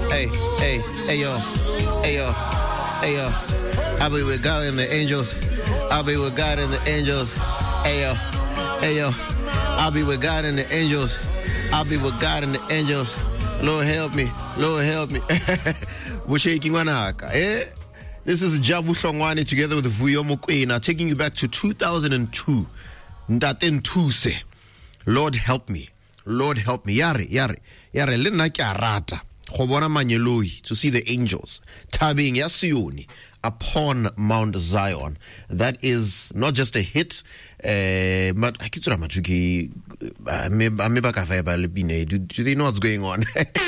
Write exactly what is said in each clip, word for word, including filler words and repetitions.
Hey, hey, hey, yo, hey, yo, hey, yo. I'll be with God and the angels. I'll be with God and the angels. Hey, yo, hey, yo. I'll be with God and the angels. I'll be with God and the angels. Lord help me. Lord help me. eh? This is Jabu Hlongwane together with Vuyo Mokoena, taking you back to two thousand two. Ndaten Tuse. Lord help me. Lord help me. Yare, yare, yare. Lena kya rata. Khobona manyeloi to see the angels. Tabing yasioni upon Mount Zion. That is not just a hit. Uh, but do, do they know what's going on?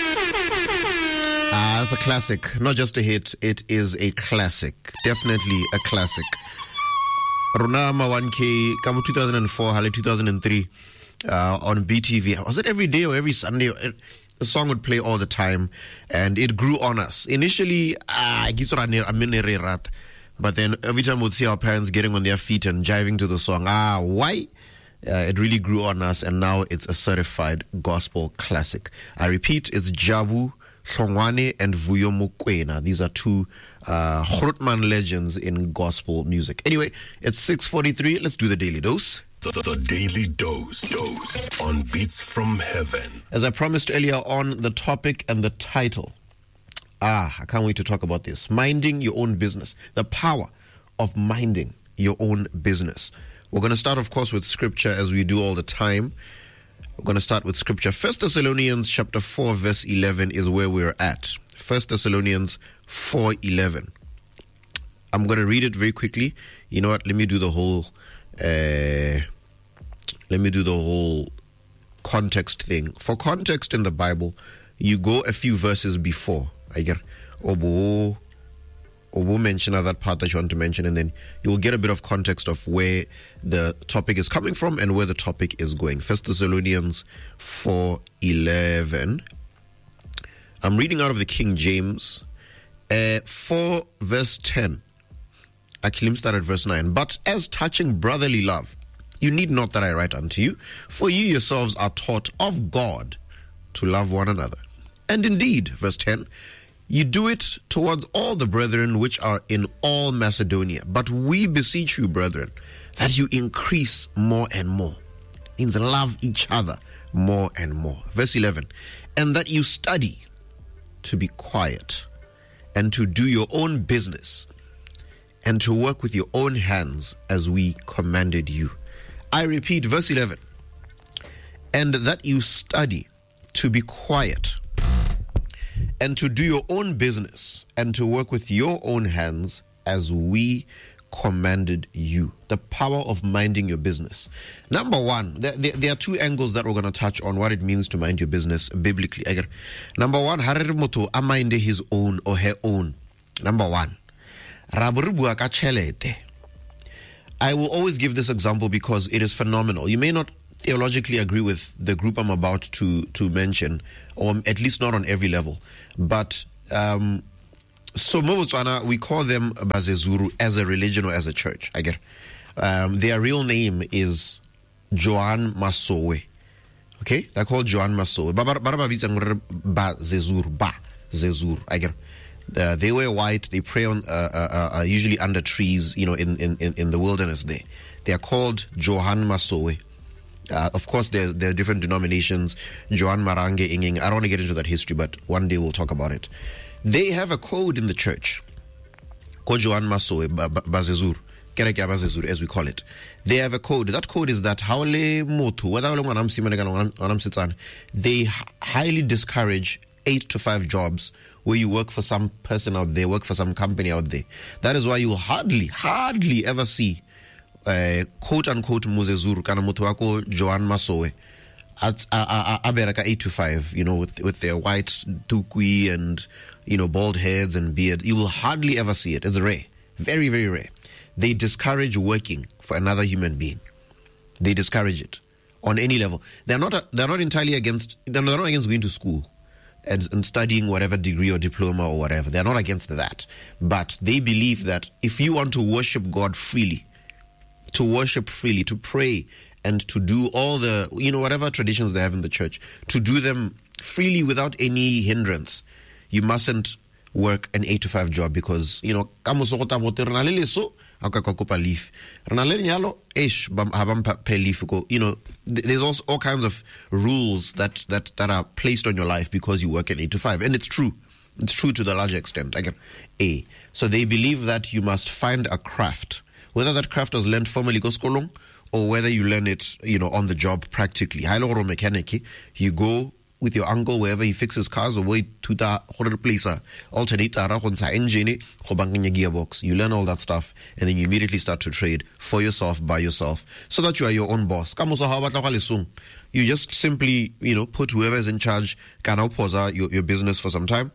Ah, it's a classic. Not just a hit. It is a classic. Definitely a classic. Runama one K, come two thousand four, Halle two thousand three, uh, on B T V. Was it every day or every Sunday? The song would play all the time, and it grew on us. Initially, ah, but then every time we'd see our parents getting on their feet and jiving to the song, ah, why? Uh, it really grew on us, and now it's a certified gospel classic. I repeat, it's Jabu Hlongwane and Vuyo Mokoena. These are two uh, Grootman legends in gospel music. Anyway, it's six forty-three. Let's do the Daily Dose. The, the, the Daily Dose, Dose on Beats from Heaven. As I promised earlier on, the topic and the title. Ah, I can't wait to talk about this. Minding your own business. The power of minding your own business. We're going to start, of course, with scripture as we do all the time. We're going to start with scripture. First Thessalonians chapter four, verse eleven is where we're at. First Thessalonians four eleven. I'm going to read it very quickly. You know what? Let me do the whole... Uh, let me do the whole context thing. For context in the Bible, you go a few verses before. I get Obo, Obo mention that part that you want to mention, and then you'll get a bit of context of where the topic is coming from and where the topic is going. First Thessalonians four eleven. I'm reading out of the King James. Uh, four verse ten. Actually, let me start at verse nine. But as touching brotherly love, you need not that I write unto you, for you yourselves are taught of God to love one another. And indeed, verse ten, you do it towards all the brethren which are in all Macedonia. But we beseech you, brethren, that you increase more and more. It means love each other more and more. Verse eleven, and that you study to be quiet and to do your own business and to work with your own hands as we commanded you. I repeat, verse eleven. And that you study to be quiet and to do your own business and to work with your own hands as we commanded you. The power of minding your business. Number one, there, there, there are two angles that we're going to touch on what it means to mind your business biblically. Number one, harere motho a mind his own or her own. Number one. I will always give this example because it is phenomenal. You may not theologically agree with the group I'm about to, to mention, or at least not on every level. But um, so Botswana, we call them Bazezuru as a religion or as a church. I get um, their real name is Joan Masowe. Okay, they're called Joan Masowe. Bazezuru, Ba Zezuru. I get. Uh, they wear white. They pray on uh, uh, uh, usually under trees, you know, in, in, in the wilderness. There, they are called Johan Masowe. Uh, of course, there, there are different denominations. Johan Marange Inging. I don't want to get into that history, but one day we'll talk about it. They have a code in the church called Johan Masowe Bazezur, Kerekya Bazezur, as we call it. They have a code. That code is that Haole Motu, they highly discourage eight to five jobs where you work for some person out there, work for some company out there. That is why you will hardly, hardly ever see uh, quote-unquote Muzezuru, kana mutu wako Joan Masowe, at aberaka eight to five, you know, with, with their white tukui and, you know, bald heads and beard. You will hardly ever see it. It's rare. Very, very rare. They discourage working for another human being. They discourage it on any level. They're not, they're not entirely against, they're not against going to school and, and studying whatever degree or diploma or whatever. They're not against that. But they believe that if you want to worship God freely, to worship freely, to pray, and to do all the, you know, whatever traditions they have in the church, to do them freely without any hindrance, you mustn't work an eight to five job because, you know, leave. You know, there's also all kinds of rules that, that, that are placed on your life because you work an eight to five. And it's true. It's true to the large extent. I get A. So they believe that you must find a craft, whether that craft was learned formally or whether you learn it, you know, on the job practically. Mechanic, you go with your uncle wherever he fixes cars or way to the place alternator engine gearbox. You learn all that stuff and then you immediately start to trade for yourself, by yourself, so that you are your own boss. You just simply, you know, put whoever is in charge, your, your business for some time.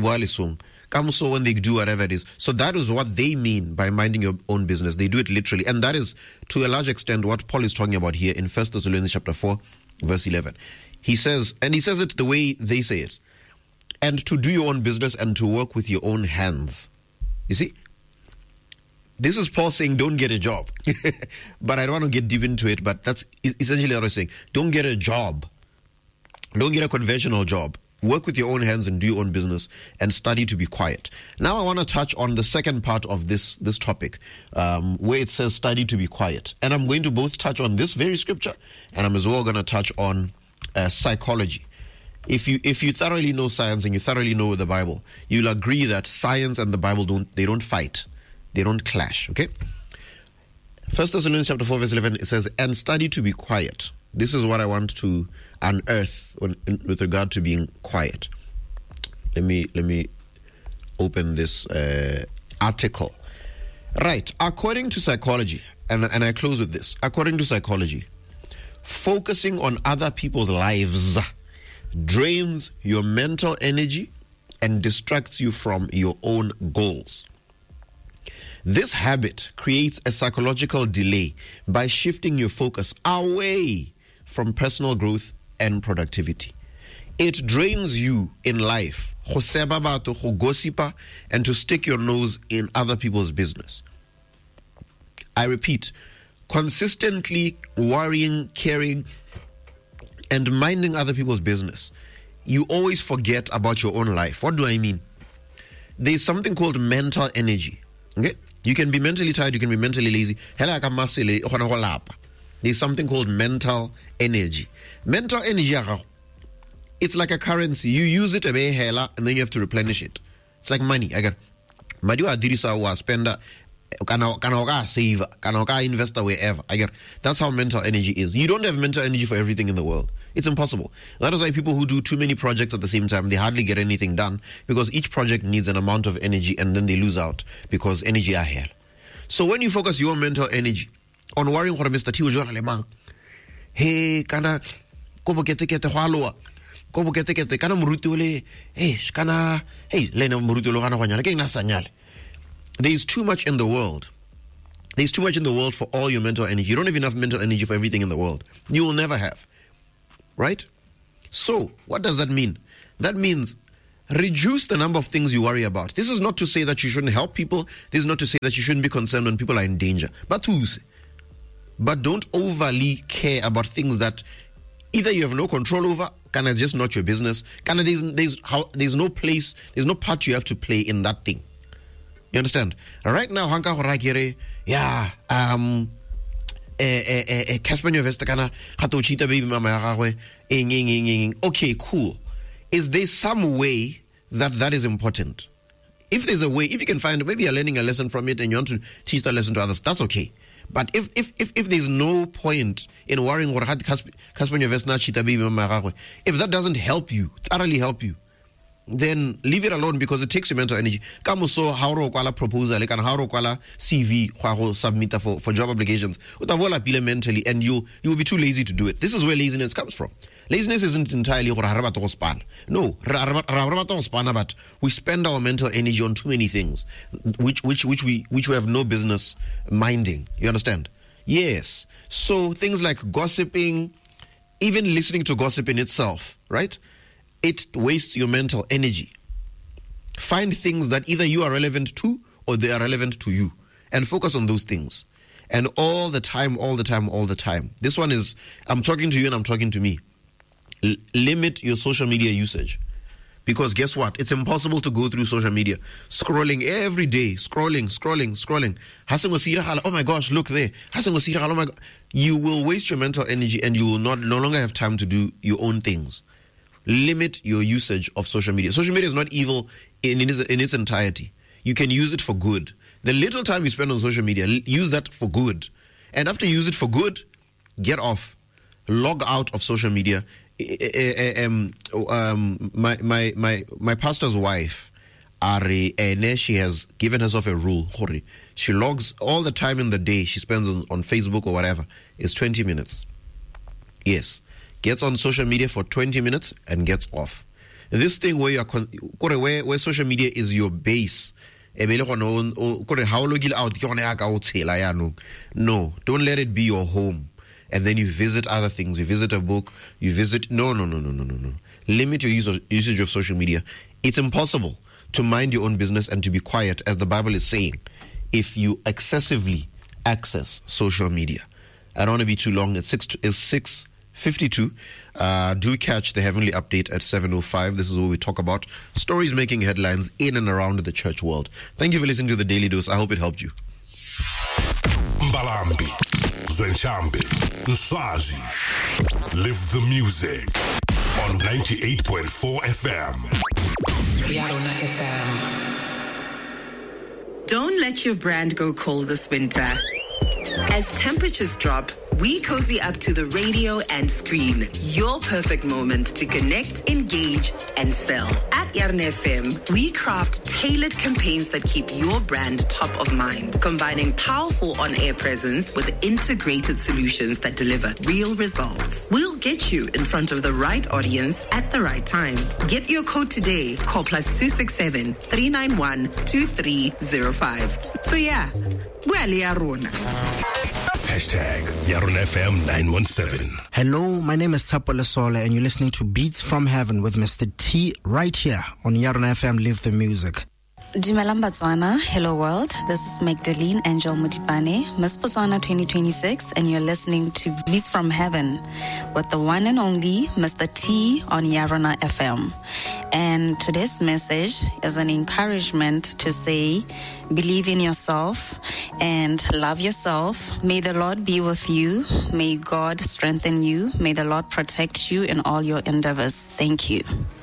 So when they do whatever it is. So that is what they mean by minding your own business. They do it literally. And that is, to a large extent, what Paul is talking about here in First Thessalonians chapter four, verse eleven. He says, and he says it the way they say it, and to do your own business and to work with your own hands. You see? This is Paul saying, don't get a job. But I don't want to get deep into it, but that's essentially what I'm saying. Don't get a job. Don't get a conventional job. Work with your own hands and do your own business and study to be quiet. Now I want to touch on the second part of this, this topic, um, where it says study to be quiet. And I'm going to both touch on this very scripture, and I'm as well going to touch on uh, psychology. If you if you thoroughly know science and you thoroughly know the Bible, you'll agree that science and the Bible don't they don't fight. They don't clash, okay? First Thessalonians chapter four, verse eleven, it says, and study to be quiet. This is what I want to unearth when, in, with regard to being quiet. Let me let me open this uh, article. Right, according to psychology, and, and I close with this. According to psychology, focusing on other people's lives drains your mental energy and distracts you from your own goals. This habit creates a psychological delay by shifting your focus away from personal growth and productivity. It drains you in life, and to stick your nose in other people's business. I repeat, consistently worrying, caring, and minding other people's business, you always forget about your own life. What do I mean? There's something called mental energy. Okay? You can be mentally tired, you can be mentally lazy. There's something called mental energy. Mental energy, it's like a currency. You use it, and then you have to replenish it. It's like money. I get money. You spend, save, invest wherever. I get. That's how mental energy is. You don't have mental energy for everything in the world. It's impossible. That is why people who do too many projects at the same time, they hardly get anything done, because each project needs an amount of energy and then they lose out because energy are hell. So when you focus your mental energy on worrying for Mister T, hey, kana kobo kete kete hwaloa. Kobo kete kete kana muruti ole. Hey, kana hey, lena muruti lo kana kwanyana ke nasanyale. There is too much in the world. There's too much in the world for all your mental energy. You don't have enough mental energy for everything in the world. You will never have. Right? So, what does that mean? That means reduce the number of things you worry about. This is not to say that you shouldn't help people. This is not to say that you shouldn't be concerned when people are in danger. But who's? But don't overly care about things that either you have no control over, kind of just not your business. Kind of there's there's how there's no place, there's no part you have to play in that thing. You understand? Right now, Hanka Horakire, yeah, um okay, cool. Is there some way that that is important? If there's a way, if you can find, maybe you're learning a lesson from it and you want to teach that lesson to others, that's okay. But if if if, if there's no point in worrying, if that doesn't help you, thoroughly help you, then leave it alone, because it takes your mental energy. Kamuso hauro kwala proposal, like hauro kwala C V submit for, for job applications. Utavola mentally, and you you will be too lazy to do it. This is where laziness comes from. Laziness isn't entirely no, but we spend our mental energy on too many things, which which which we which we have no business minding. You understand? Yes. So things like gossiping, even listening to gossip in itself, right? It wastes your mental energy. Find things that either you are relevant to or they are relevant to you, and focus on those things. And all the time, all the time, all the time. This one is, I'm talking to you and I'm talking to me. L- limit your social media usage. Because guess what? It's impossible to go through social media, scrolling every day, scrolling, scrolling, scrolling. Oh my gosh, look there. Oh my God. You will waste your mental energy and you will not no longer have time to do your own things. Limit your usage of social media. Social media is not evil in, in, its, in its entirety. You can use it for good. The little time you spend on social media, use that for good. And after you use it for good, get off. Log out of social media. Um, um, my, my, my, my pastor's wife, Ari, she has given herself a rule. She logs all the time in the day she spends on, on Facebook or whatever is twenty minutes. Yes. Gets on social media for twenty minutes and gets off. This thing where, you're, where, where social media is your base. No, don't let it be your home. And then you visit other things. You visit a book. You visit... No, no, no, no, no, no, no. Limit your use of, usage of social media. It's impossible to mind your own business and to be quiet, as the Bible is saying, if you excessively access social media. I don't want to be too long. It's six... It's six fifty-two. Uh, do catch the Heavenly Update at seven oh five. This is where we talk about stories making headlines in and around the church world. Thank you for listening to the Daily Dose. I hope it helped you. Mbalambi, Zwenshambi, Nsazi. Live the music on ninety-eight point four F M. Yarona F M. Don't let your brand go cold this winter. As temperatures drop, we cozy up to the radio and screen. Your perfect moment to connect, engage, and sell. At Yarona F M, we craft tailored campaigns that keep your brand top of mind, combining powerful on-air presence with integrated solutions that deliver real results. We'll get you in front of the right audience at the right time. Get your code today. Call plus two six seven, three nine one, two three zero five. So yeah, well, Yarona. Hashtag Yarona F M nine one seven. Hello, my name is Tsapo Lesole and you're listening to Beats from Heaven with Mister T right here on Yarona F M. Live the music. Dumelang Botswana, hello world. This is Magdalene Angel Mutipane, Miss Botswana twenty twenty-six, and you're listening to Beats from Heaven with the one and only Mister T on Yarona F M. And today's message is an encouragement to say, believe in yourself and love yourself. May the Lord be with you. May God strengthen you. May the Lord protect you in all your endeavors. Thank you.